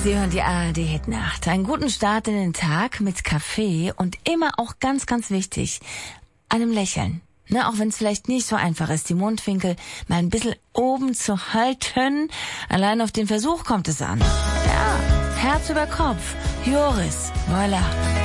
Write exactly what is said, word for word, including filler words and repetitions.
Sie hören die A R D Hit Nacht. Einen guten Start in den Tag mit Kaffee und immer auch ganz, ganz wichtig, einem Lächeln. Ne, auch wenn es vielleicht nicht so einfach ist, die Mundwinkel mal ein bisschen oben zu halten. Allein auf den Versuch kommt es an. Ja, Herz über Kopf. Joris, voilà.